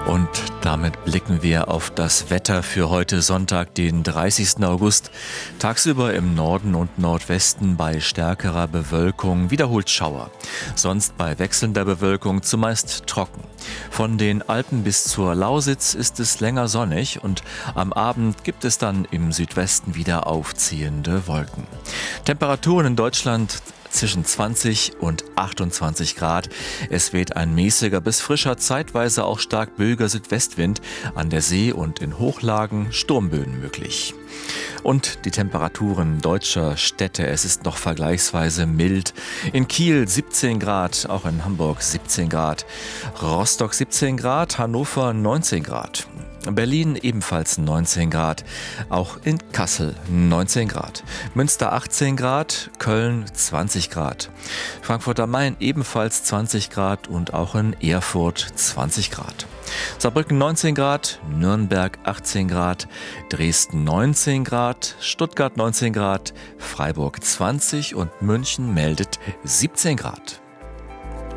Und damit blicken wir auf das Wetter für heute Sonntag, den 30. August. Tagsüber im Norden und Nordwesten bei stärkerer Bewölkung wiederholt Schauer. Sonst bei wechselnder Bewölkung zumeist trocken. Von den Alpen bis zur Lausitz ist es länger sonnig und am Abend gibt es dann im Südwesten wieder aufziehende Wolken. Temperaturen in Deutschland zwischen 20 und 28 Grad. Es weht ein mäßiger bis frischer, zeitweise auch stark böiger Südwestwind. An der See und in Hochlagen Sturmböen möglich. Und die Temperaturen deutscher Städte, es ist noch vergleichsweise mild. In Kiel 17 Grad, auch in Hamburg 17 Grad. Rostock 17 Grad, Hannover 19 Grad. Berlin ebenfalls 19 Grad, auch in Kassel 19 Grad, Münster 18 Grad, Köln 20 Grad, Frankfurt am Main ebenfalls 20 Grad und auch in Erfurt 20 Grad. Saarbrücken 19 Grad, Nürnberg 18 Grad, Dresden 19 Grad, Stuttgart 19 Grad, Freiburg 20 und München meldet 17 Grad.